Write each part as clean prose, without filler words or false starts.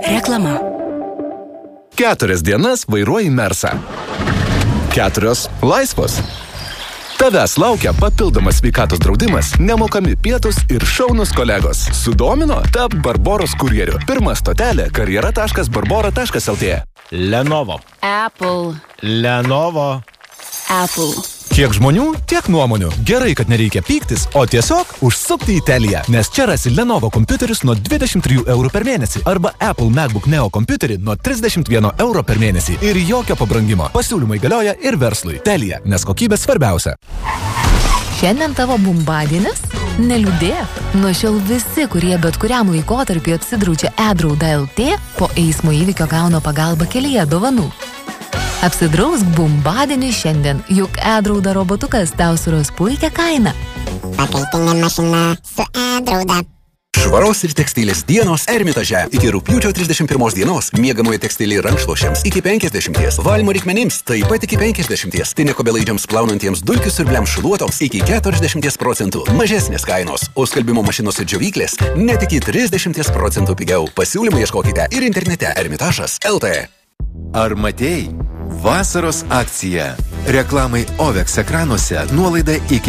Reklama. 4 dienas vairuoji Mersą. 4 laisvos. Tavęs laukia papildomas sveikatos draudimas, nemokami pietus ir šaunus kolegos. Sudomino? Tap Barboros kurjeriu. Pirma stotelė karjera.barbora.lt. Lenovo. Apple. Lenovo. Apple. Kiek žmonių, tiek nuomonių. Gerai, kad nereikia pyktis, o tiesiog užsukti į Teliją, nes čia rasi Lenovo kompiuterius nuo 23 eurų per mėnesį arba Apple MacBook Neo kompiuterį nuo 31 euro per mėnesį ir jokio pabrangimo. Pasiūlymai galioja ir verslui. Telija, nes kokybė svarbiausia. Šiandien tavo bumbadienis? Neliūdėk. Nuo šiol visi, kurie bet kuriam laikotarpiu apsidraudžia e-drauda LT, po eismo įvykio gauna pagalbą kelyje dovanų. Apsidrausk bumbadienį šiandien, juk e-drauda robotukas tau suras puikią kainą. Pakaitinė mašina su e-drauda. Švaros ir tekstilės dienos Ermitaže. Iki rugpjūčio 31 dienos miegamoji tekstilė rankšluosčiams iki 50, valymo reikmenims taip pat iki 50, tinekobelaidžiams plaunantiems dulkių siurbliams šluotoms iki 40% mažesnės kainos, o skalbimo mašinos ir džiovyklės net iki 30% pigiau. Pasiūlymą ieškokite ir internete ermitažas.lt. Ar matei? Vasaros akcija. Reklamai OVEX ekranuose nuolaida iki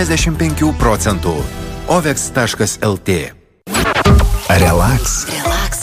85%. OVEX.lt. Relax. Relax.